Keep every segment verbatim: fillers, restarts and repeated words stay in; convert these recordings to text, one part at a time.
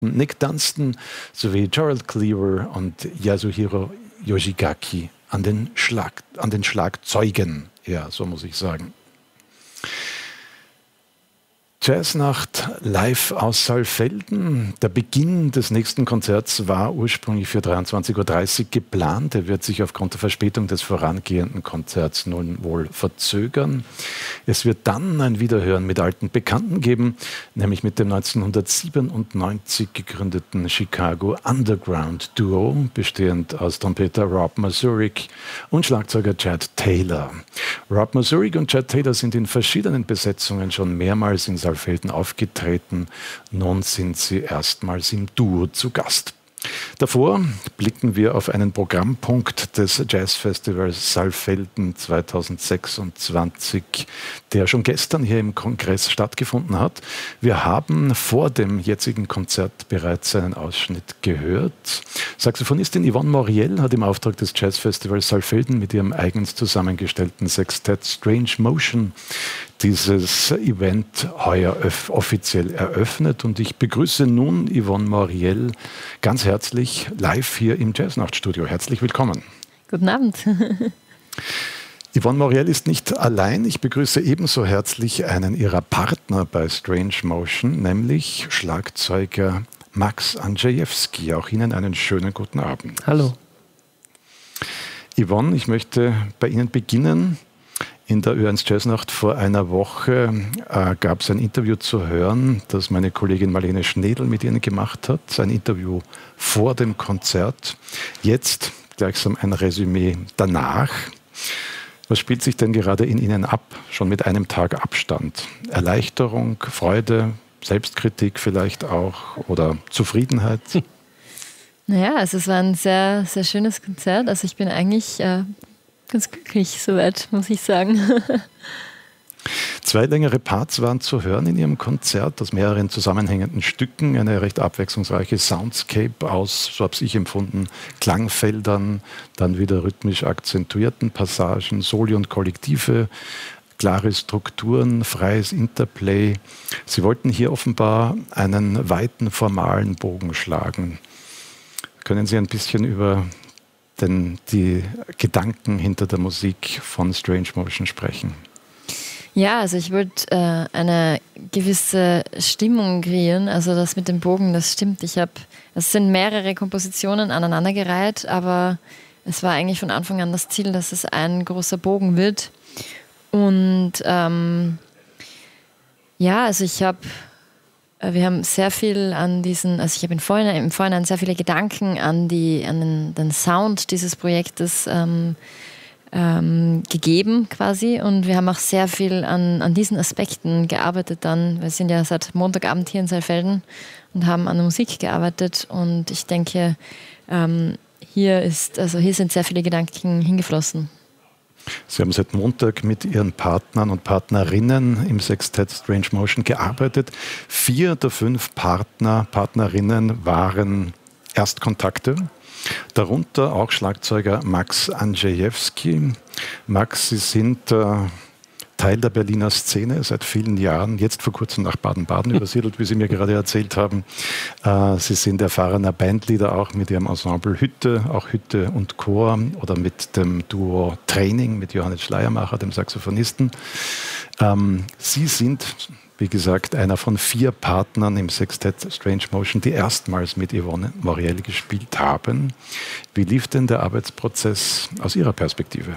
Nick Dunstan sowie Gerald Cleaver und Yasuhiro Yoshigaki an den, Schlag, an den Schlagzeugen. Ja, so muss ich sagen. Jazznacht live aus Saalfelden. Der Beginn des nächsten Konzerts war ursprünglich für dreiundzwanzig Uhr dreißig geplant. Er wird sich aufgrund der Verspätung des vorangehenden Konzerts nun wohl verzögern. Es wird dann ein Wiederhören mit alten Bekannten geben, nämlich mit dem neunzehnhundertsiebenundneunzig gegründeten Chicago Underground Duo, bestehend aus Trompeter Rob Mazurik und Schlagzeuger Chad Taylor. Rob Mazurik und Chad Taylor sind in verschiedenen Besetzungen schon mehrmals in Saalfelden aufgetreten. Nun sind sie erstmals im Duo zu Gast. Davor blicken wir auf einen Programmpunkt des Jazzfestivals Saalfelden zweitausendsechsundzwanzig, der schon gestern hier im Kongress stattgefunden hat. Wir haben vor dem jetzigen Konzert bereits einen Ausschnitt gehört. Saxophonistin Yvonne Moriel hat im Auftrag des Jazzfestivals Saalfelden mit ihrem eigens zusammengestellten Sextett Strange Motion dieses Event heuer offiziell eröffnet. Und ich begrüße nun Yvonne Moriel ganz herzlich live hier im Jazznachtstudio. Herzlich willkommen. Guten Abend. Yvonne Moriel ist nicht allein. Ich begrüße ebenso herzlich einen ihrer Partner bei Strange Motion, nämlich Schlagzeuger Max Andrzejewski. Auch Ihnen einen schönen guten Abend. Hallo. Yvonne, ich möchte bei Ihnen beginnen. In der Ö eins Jazznacht vor einer Woche äh, gab es ein Interview zu hören, das meine Kollegin Marlene Schnedl mit Ihnen gemacht hat. Ein Interview vor dem Konzert. Jetzt gleichsam ein Resümee danach. Was spielt sich denn gerade in Ihnen ab, schon mit einem Tag Abstand? Erleichterung, Freude, Selbstkritik vielleicht auch oder Zufriedenheit? Naja, also es war ein sehr, sehr schönes Konzert. Also ich bin eigentlich äh, ganz glücklich soweit, muss ich sagen. Zwei längere Parts waren zu hören in Ihrem Konzert aus mehreren zusammenhängenden Stücken. Eine recht abwechslungsreiche Soundscape aus, so habe ich empfunden, Klangfeldern, dann wieder rhythmisch akzentuierten Passagen, Soli und Kollektive, klare Strukturen, freies Interplay. Sie wollten hier offenbar einen weiten formalen Bogen schlagen. Können Sie ein bisschen über den, die Gedanken hinter der Musik von Strange Motion sprechen? Ja, also ich wollte äh, eine gewisse Stimmung kreieren. Also das mit dem Bogen, das stimmt. Ich habe, es sind mehrere Kompositionen aneinandergereiht, aber es war eigentlich von Anfang an das Ziel, dass es ein großer Bogen wird. Und ähm, ja, also ich habe Wir haben sehr viel an diesen, also ich habe im Vorhinein, im Vorhinein sehr viele Gedanken an, die, an den, den Sound dieses Projektes ähm, ähm, gegeben quasi, und wir haben auch sehr viel an, an diesen Aspekten gearbeitet dann. Wir sind ja seit Montagabend hier in Saalfelden und haben an der Musik gearbeitet, und ich denke, ähm, hier ist, also hier sind sehr viele Gedanken hingeflossen. Sie haben seit Montag mit Ihren Partnern und Partnerinnen im Sextett Strange Motion gearbeitet. Vier der fünf Partner, Partnerinnen waren Erstkontakte, darunter auch Schlagzeuger Max Andrzejewski. Max, Sie sind äh, Teil der Berliner Szene seit vielen Jahren, jetzt vor kurzem nach Baden-Baden übersiedelt, wie Sie mir gerade erzählt haben. Äh, Sie sind erfahrener Bandleader auch mit Ihrem Ensemble Hütte, auch Hütte und Chor, oder mit dem Duo Training mit Johannes Schleiermacher, dem Saxophonisten. Ähm, Sie sind, wie gesagt, einer von vier Partnern im Sextett Strange Motion, die erstmals mit Yvonne Moriel gespielt haben. Wie lief denn der Arbeitsprozess aus Ihrer Perspektive?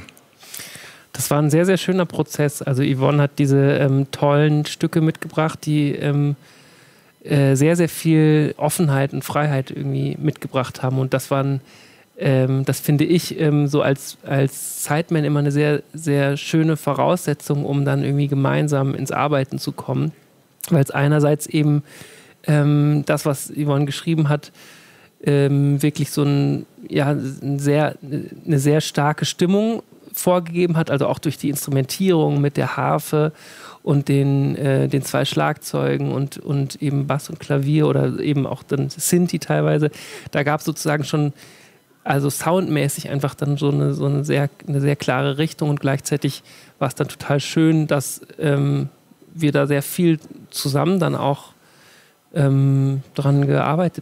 Das war ein sehr, sehr schöner Prozess. Also Yvonne hat diese ähm, tollen Stücke mitgebracht, die ähm, äh, sehr, sehr viel Offenheit und Freiheit irgendwie mitgebracht haben. Und das waren, ähm, das finde ich ähm, so als, als Sideman immer eine sehr, sehr schöne Voraussetzung, um dann irgendwie gemeinsam ins Arbeiten zu kommen. Weil es einerseits eben ähm, das, was Yvonne geschrieben hat, ähm, wirklich so ein, ja, ein sehr, eine sehr starke Stimmung vorgegeben hat, also auch durch die Instrumentierung mit der Harfe und den, äh, den zwei Schlagzeugen und, und eben Bass und Klavier oder eben auch dann Synthi teilweise. Da gab es sozusagen schon, also soundmäßig einfach dann so eine, so eine, sehr, eine sehr klare Richtung, und gleichzeitig war es dann total schön, dass ähm, wir da sehr viel zusammen dann auch ähm, dran gearbeitet